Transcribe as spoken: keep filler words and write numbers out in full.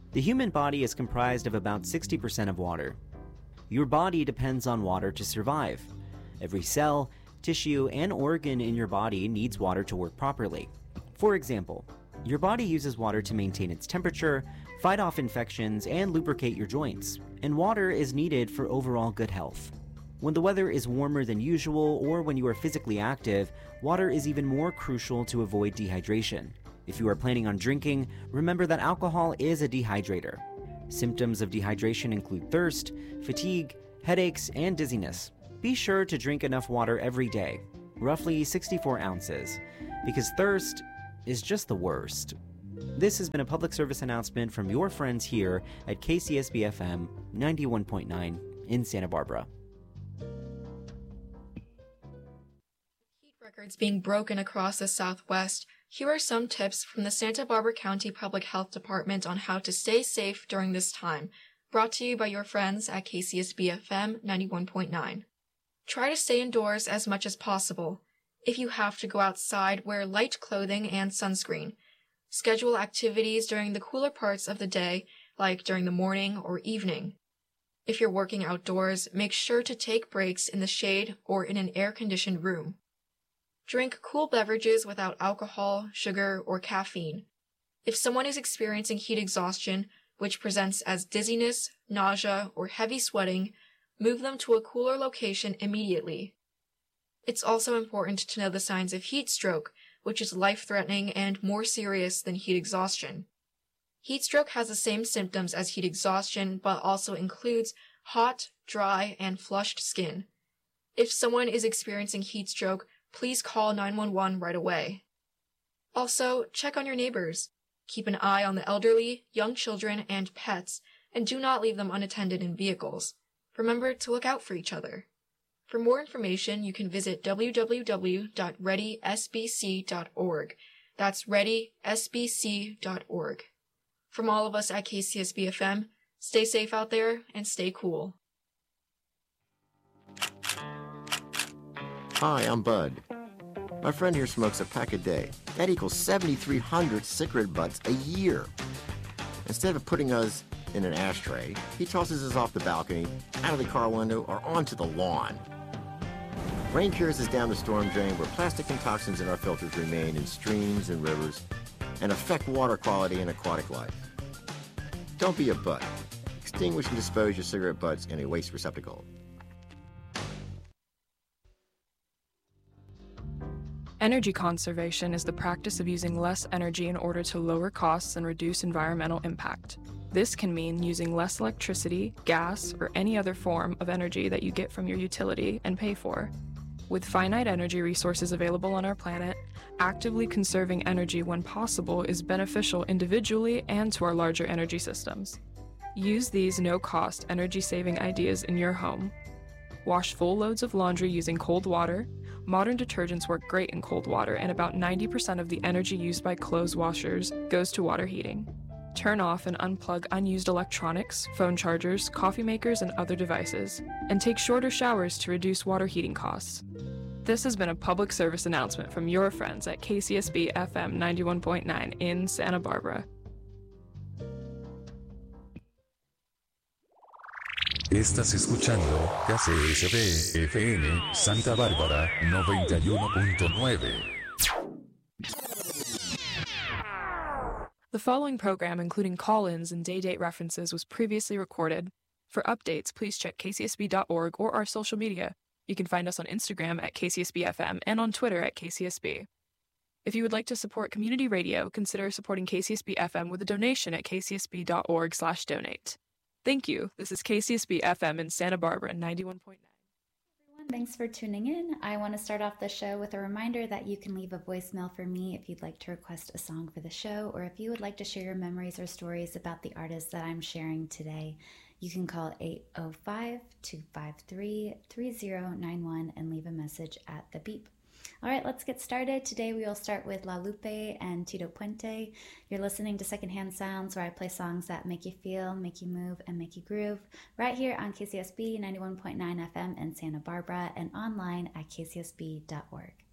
The human body is comprised of about sixty percent of water. Your body depends on water to survive. Every cell, tissue, and organ in your body needs water to work properly. For example, your body uses water to maintain its temperature, fight off infections, and lubricate your joints, and water is needed for overall good health. When the weather is warmer than usual or when you are physically active, water is even more crucial to avoid dehydration. If you are planning on drinking, remember that alcohol is a dehydrator. Symptoms of dehydration include thirst, fatigue, headaches, and dizziness. Be sure to drink enough water every day, roughly sixty-four ounces, because thirst is just the worst. This has been a public service announcement from your friends here at K C S B F M ninety-one point nine in Santa Barbara. Heat records being broken across the Southwest, here are some tips from the Santa Barbara County Public Health Department on how to stay safe during this time, brought to you by your friends at K C S B F M ninety-one point nine. Try to stay indoors as much as possible. If you have to go outside, wear light clothing and sunscreen. Schedule activities during the cooler parts of the day, like during the morning or evening. If you're working outdoors, make sure to take breaks in the shade or in an air-conditioned room. Drink cool beverages without alcohol, sugar, or caffeine. If someone is experiencing heat exhaustion, which presents as dizziness, nausea, or heavy sweating, move them to a cooler location immediately. It's also important to know the signs of heat stroke, which is life-threatening and more serious than heat exhaustion. Heat stroke has the same symptoms as heat exhaustion, but also includes hot, dry, and flushed skin. If someone is experiencing heat stroke, please call nine one one right away. Also, check on your neighbors. Keep an eye on the elderly, young children, and pets, and do not leave them unattended in vehicles. Remember to look out for each other. For more information, you can visit w w w dot ready s b c dot org. That's ready s b c dot org. From all of us at K C S B F M, stay safe out there and stay cool. Hi, I'm Bud. My friend here smokes a pack a day. That equals seventy-three hundred cigarette butts a year. Instead of putting us in an ashtray, he tosses us off the balcony, out of the car window, or onto the lawn. Rain carries us down the storm drain where plastic and toxins in our filters remain in streams and rivers and affect water quality and aquatic life. Don't be a butt. Extinguish and dispose your cigarette butts in a waste receptacle. Energy conservation is the practice of using less energy in order to lower costs and reduce environmental impact. This can mean using less electricity, gas, or any other form of energy that you get from your utility and pay for. With finite energy resources available on our planet, actively conserving energy when possible is beneficial individually and to our larger energy systems. Use these no-cost energy-saving ideas in your home. Wash full loads of laundry using cold water. Modern detergents work great in cold water, and about ninety percent of the energy used by clothes washers goes to water heating. Turn off and unplug unused electronics, phone chargers, coffee makers, and other devices, and take shorter showers to reduce water heating costs. This has been a public service announcement from your friends at K C S B F M ninety-one point nine in Santa Barbara. Estás escuchando K C S B F M Santa Bárbara noventa y uno punto nueve. The following program, including call-ins and day-date references, was previously recorded. For updates, please check k c s b dot org or our social media. You can find us on Instagram at K C S B F M and on Twitter at K C S B. If you would like to support community radio, consider supporting K C S B F M with a donation at k c s b dot org slash donate. Thank you. This is K C S B F M in Santa Barbara, ninety-one point nine. Thanks for tuning in. I want to start off the show with a reminder that you can leave a voicemail for me if you'd like to request a song for the show, or if you would like to share your memories or stories about the artists that I'm sharing today. You can call eight oh five, two five three, three oh nine one and leave a message at the beep. All right, let's get started. Today we will start with La Lupe and Tito Puente. You're listening to Secondhand Sounds, where I play songs that make you feel, make you move, and make you groove, right here on K C S B ninety-one point nine F M in Santa Barbara and online at k c s b dot org.